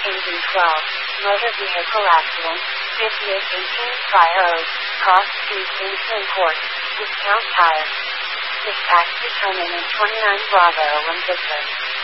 Engine 12, motor vehicle accident, 58 18 fire owed, cost fees Kingston Court, discount tire. Dispatch determinant 29 Bravo 1 Victor.